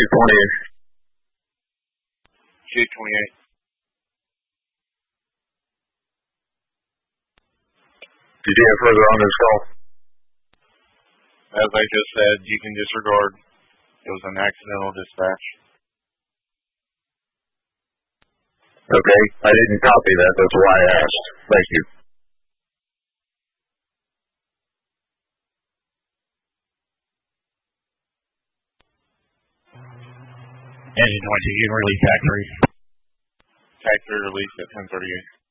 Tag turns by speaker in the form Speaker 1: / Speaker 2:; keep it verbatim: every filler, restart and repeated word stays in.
Speaker 1: twenty-eight.
Speaker 2: J twenty-eight.
Speaker 1: Did you have further on this call?
Speaker 2: As I just said, you can disregard. It was an accidental dispatch.
Speaker 1: Okay, I didn't copy that. That's why I asked. Thank you.
Speaker 3: Engine twenty-two, you can release T A C three.
Speaker 2: T A C three released at ten thirty-eight.